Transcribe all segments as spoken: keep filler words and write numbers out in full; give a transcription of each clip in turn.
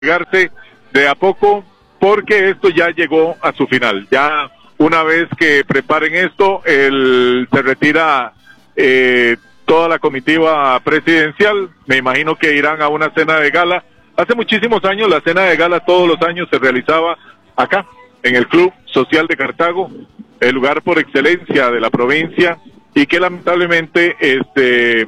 llegarse de a poco, porque esto ya llegó a su final. Ya una vez que preparen esto, el, se retira eh, toda la comitiva presidencial. Me imagino que irán a una cena de gala. Hace muchísimos años la cena de gala todos los años se realizaba acá, en el Club Social de Cartago, el lugar por excelencia de la provincia, y que lamentablemente este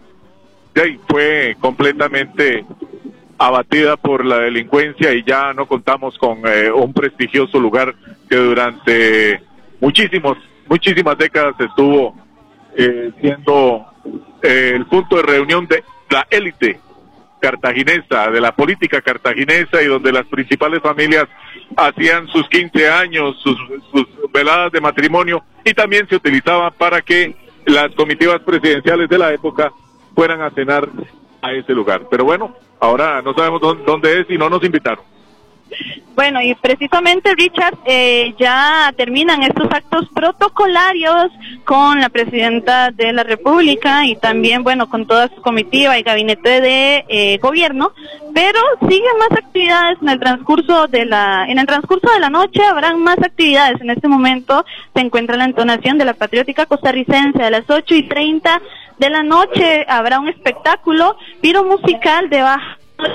fue completamente abatida por la delincuencia, y ya no contamos con eh, un prestigioso lugar que durante muchísimos, muchísimas décadas estuvo eh, siendo eh, el punto de reunión de la élite cartaginesa, de la política cartaginesa, y donde las principales familias hacían sus quince años, sus, sus veladas de matrimonio, y también se utilizaba para que las comitivas presidenciales de la época fueran a cenar a ese lugar. Pero bueno, ahora no sabemos dónde, dónde es y no nos invitaron. Bueno, y precisamente, Richard, eh, ya terminan estos actos protocolarios con la presidenta de la República y también, bueno, con toda su comitiva y gabinete de eh, gobierno, pero siguen más actividades en el transcurso de la, en el transcurso de la noche habrán más actividades. En este momento se encuentra la entonación de la patriótica costarricense. A las ocho y treinta de la noche habrá un espectáculo piromusical de baja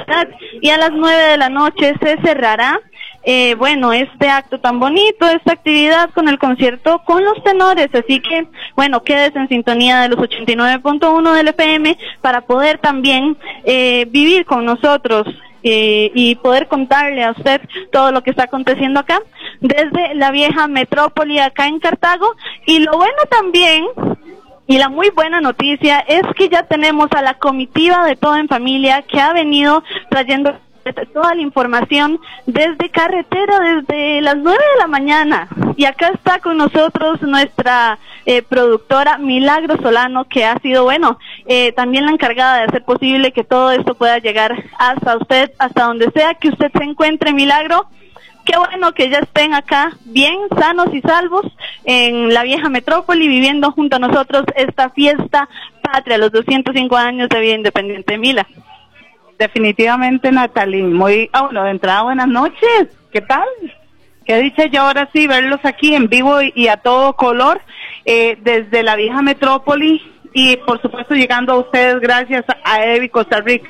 y a las nueve de la noche se cerrará eh, bueno, este acto tan bonito, esta actividad con el concierto con los tenores. Así que, bueno, quédese en sintonía de los ochenta y nueve punto uno del F M para poder también eh, vivir con nosotros eh, y poder contarle a usted todo lo que está aconteciendo acá desde la vieja metrópoli acá en Cartago. Y lo bueno también, y la muy buena noticia, es que ya tenemos a la comitiva de Todo en Familia, que ha venido trayendo toda la información desde carretera, desde las nueve de la mañana. Y acá está con nosotros nuestra eh, productora Milagro Solano, que ha sido, bueno, eh, también la encargada de hacer posible que todo esto pueda llegar hasta usted, hasta donde sea que usted se encuentre, Milagro. Qué bueno que ya estén acá bien, sanos y salvos, en la vieja metrópoli, viviendo junto a nosotros esta fiesta patria, los doscientos cinco años de vida independiente. Mila. Definitivamente, Natalie. Muy, ah, bueno, de entrada, buenas noches. ¿Qué tal? Qué dicha yo ahora sí verlos aquí en vivo y, y a todo color, eh, desde la vieja metrópoli, y por supuesto llegando a ustedes gracias a E V I Costa Rica.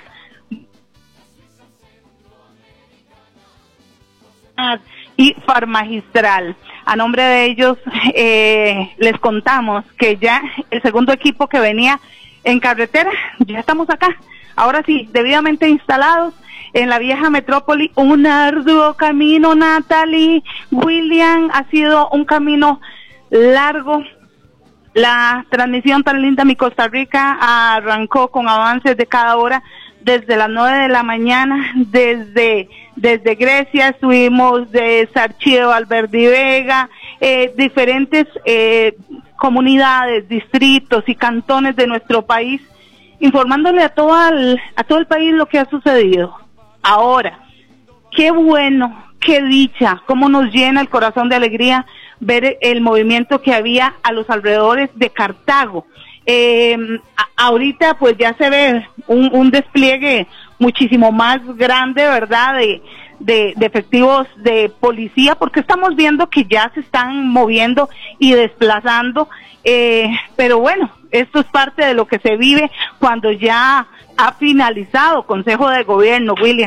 Y Farmagistral. A nombre de ellos eh, les contamos que ya el segundo equipo que venía en carretera, ya estamos acá, ahora sí, debidamente instalados en la vieja metrópoli. Un arduo camino, Natalie, William, ha sido un camino largo. La transmisión tan linda, Mi Costa Rica, arrancó con avances de cada hora desde las nueve de la mañana, desde desde Grecia, estuvimos de Sarchío, Alberdivega, eh, diferentes eh, comunidades, distritos y cantones de nuestro país, informándole a todo el, a todo el país lo que ha sucedido. Ahora, qué bueno, qué dicha, cómo nos llena el corazón de alegría ver el movimiento que había a los alrededores de Cartago. Eh, a, ahorita pues ya se ve un, un despliegue muchísimo más grande, ¿verdad?, de, de, de efectivos de policía, porque estamos viendo que ya se están moviendo y desplazando, eh, pero bueno, esto es parte de lo que se vive cuando ya ha finalizado Consejo de Gobierno, William.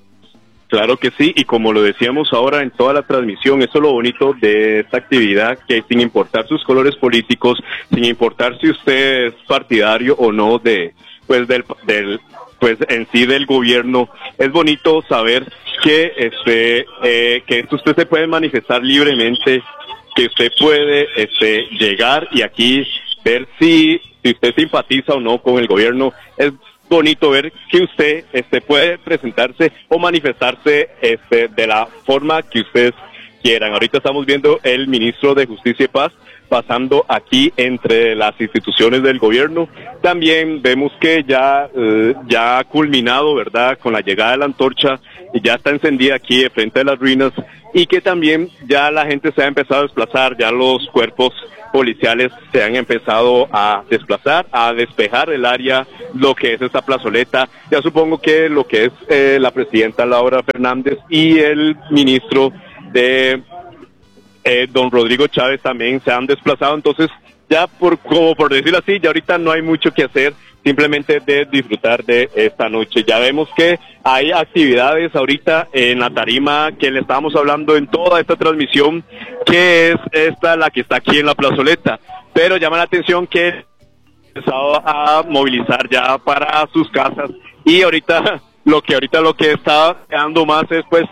Claro que sí, y como lo decíamos ahora en toda la transmisión, eso es lo bonito de esta actividad, que sin importar sus colores políticos, sin importar si usted es partidario o no de, pues del, del pues en sí del gobierno, es bonito saber que este, eh, que usted se puede manifestar libremente, que usted puede este llegar y aquí ver si, si usted simpatiza o no con el gobierno. Es bonito ver que usted este puede presentarse o manifestarse este de la forma que ustedes quieran. Ahorita estamos viendo el ministro de Justicia y Paz pasando aquí entre las instituciones del gobierno. También vemos que ya eh, ya ha culminado, ¿verdad?, con la llegada de la antorcha, y ya está encendida aquí de frente a las ruinas y que también ya la gente se ha empezado a desplazar, ya los cuerpos policiales se han empezado a desplazar, a despejar el área, lo que es esta plazoleta. Ya supongo que lo que es eh, la presidenta Laura Fernández y el ministro de eh, don Rodrigo Chávez también se han desplazado, entonces ya por como por decirlo así, ya ahorita no hay mucho que hacer, simplemente de disfrutar de esta noche. Ya vemos que hay actividades ahorita en la tarima que le estábamos hablando en toda esta transmisión, que es esta la que está aquí en la plazoleta, pero llama la atención que han empezado a movilizar ya para sus casas, y ahorita lo que ahorita lo que está quedando más es pues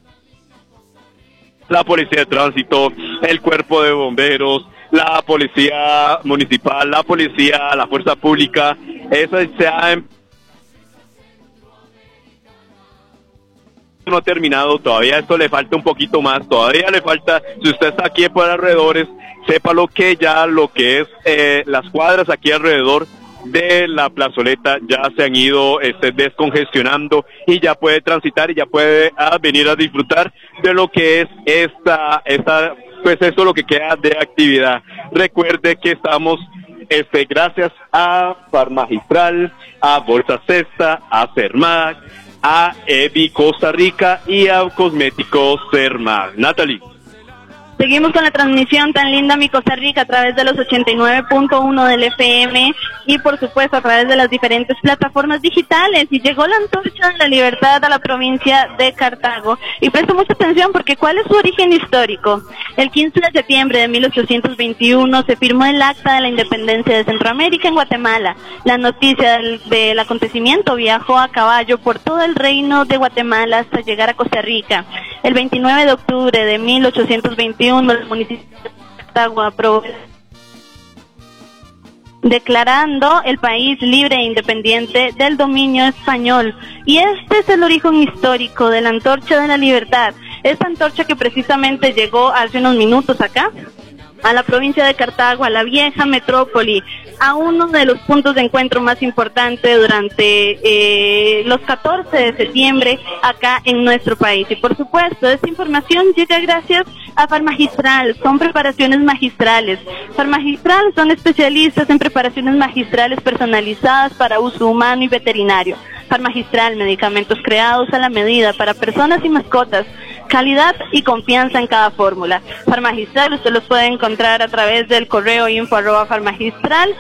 la policía de tránsito, el cuerpo de bomberos, la policía municipal, la policía, la fuerza pública. Eso se ha no ha terminado todavía, esto le falta un poquito más, todavía le falta. Si usted está aquí por alrededores, sepa lo que ya lo que es eh, las cuadras aquí alrededor de la plazoleta ya se han ido este, descongestionando, y ya puede transitar y ya puede ah, venir a disfrutar de lo que es esta esta pues eso lo que queda de actividad. Recuerde que estamos este gracias a Farmagistral, a Bolsa Cesta, a Cermag, a Evi Costa Rica y a Cosméticos Cermag. Natalie. Seguimos con la transmisión tan linda, mi Costa Rica, a través de los ochenta y nueve punto uno del F M y por supuesto a través de las diferentes plataformas digitales. Y llegó la antorcha de la libertad a la provincia de Cartago. Y presto mucha atención porque ¿cuál es su origen histórico? El quince de septiembre de mil ochocientos veintiuno se firmó el Acta de la Independencia de Centroamérica en Guatemala. La noticia del, del acontecimiento viajó a caballo por todo el reino de Guatemala hasta llegar a Costa Rica. El veintinueve de octubre de mil ochocientos veintiuno el municipio de Cartago aprobó declarando el país libre e independiente del dominio español. Y este es el origen histórico de la Antorcha de la Libertad. Esta antorcha que precisamente llegó hace unos minutos acá, a la provincia de Cartago, a la vieja metrópoli, a uno de los puntos de encuentro más importantes durante eh, los catorce de septiembre acá en nuestro país. Y por supuesto, esta información llega gracias a Farmagistral, son preparaciones magistrales. Farmagistral son especialistas en preparaciones magistrales personalizadas para uso humano y veterinario. Farmagistral, medicamentos creados a la medida para personas y mascotas. Calidad y confianza en cada fórmula. Farmagistral, usted los puede encontrar a través del correo info arroba farmagistral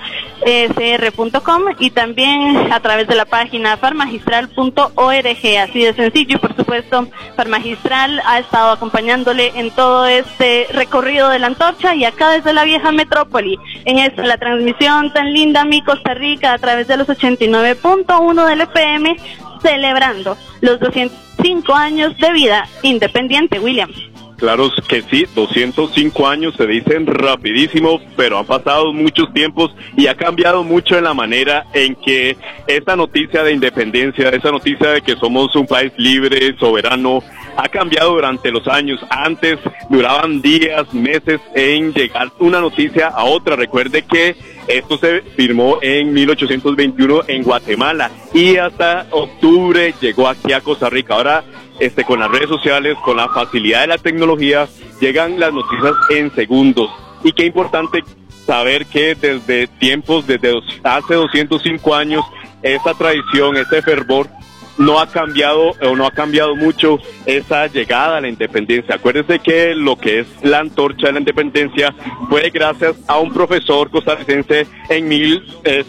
c r punto com y también a través de la página farmagistral punto org, así de sencillo. Y por supuesto, Farmagistral ha estado acompañándole en todo este recorrido de la antorcha y acá desde la vieja metrópoli, en esta la transmisión tan linda, mi Costa Rica, a través de los ochenta y nueve punto uno del F M, celebrando los doscientos cinco años de vida independiente, William. Claro que sí, doscientos cinco años se dicen rapidísimo, pero han pasado muchos tiempos y ha cambiado mucho en la manera en que esta noticia de independencia, esa noticia de que somos un país libre, soberano, ha cambiado durante los años. Antes duraban días, meses en llegar una noticia a otra. Recuerde que esto se firmó en mil ochocientos veintiuno en Guatemala y hasta octubre llegó aquí a Costa Rica. Ahora, este, con las redes sociales, con la facilidad de la tecnología, llegan las noticias en segundos. Y qué importante saber que desde tiempos, desde dos, hace doscientos cinco años, esta tradición, este fervor, no ha cambiado o no ha cambiado mucho esa llegada a la independencia. Acuérdense que lo que es la antorcha de la independencia fue gracias a un profesor costarricense en mil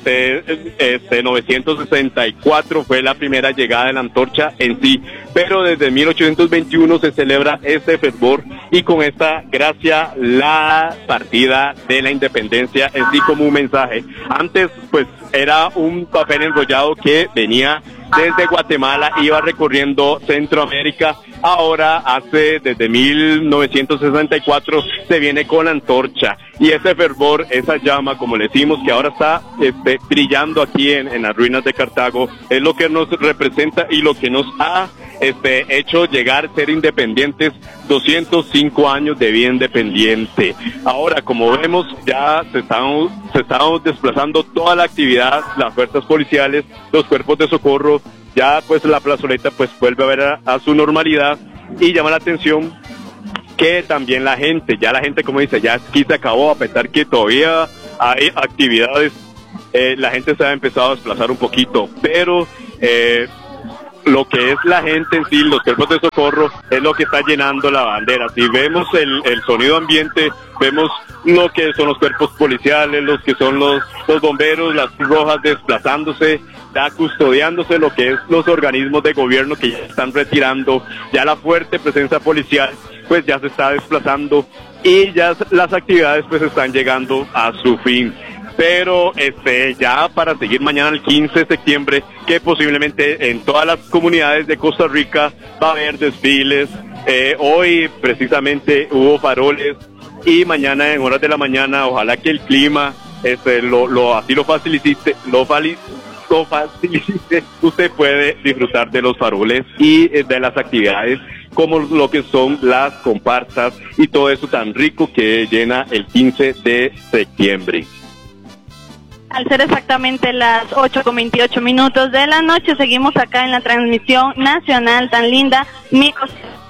novecientos sesenta y cuatro, fue la primera llegada de la antorcha en sí, pero desde mil ochocientos veintiuno se celebra este fervor y con esta gracia la partida de la independencia en sí como un mensaje. Antes pues era un papel enrollado que venía desde Guatemala, iba recorriendo Centroamérica. Ahora hace desde mil novecientos sesenta y cuatro se viene con la antorcha y ese fervor, esa llama, como le decimos, que ahora está este, brillando aquí en, en las ruinas de Cartago, es lo que nos representa y lo que nos ha este, hecho llegar a ser independientes. Doscientos cinco años de vida independiente. Ahora, como vemos, ya se están, se están desplazando toda la actividad, las fuerzas policiales, los cuerpos de socorro. Ya pues la plazoleta pues vuelve a ver a, a su normalidad y llama la atención que también la gente, ya la gente, como dice, ya aquí se acabó, a pesar que todavía hay actividades, eh, la gente se ha empezado a desplazar un poquito, pero eh, lo que es la gente en sí, los cuerpos de socorro, es lo que está llenando la bandera. Si vemos el, el sonido ambiente, vemos lo que son los cuerpos policiales, los que son los, los bomberos, las Cruz Rojas desplazándose, ya custodiándose lo que es los organismos de gobierno que ya están retirando, ya la fuerte presencia policial pues ya se está desplazando y ya las actividades pues están llegando a su fin. Pero este ya para seguir mañana el quince de septiembre, que posiblemente en todas las comunidades de Costa Rica va a haber desfiles. Eh, hoy precisamente hubo faroles y mañana en horas de la mañana, ojalá que el clima este lo, lo así lo facilite, lo, lo facilite, usted puede disfrutar de los faroles y eh, de las actividades como lo que son las comparsas y todo eso tan rico que llena el quince de septiembre. Al ser exactamente las ocho con veintiocho minutos de la noche, seguimos acá en la transmisión nacional tan linda, Mi Costa.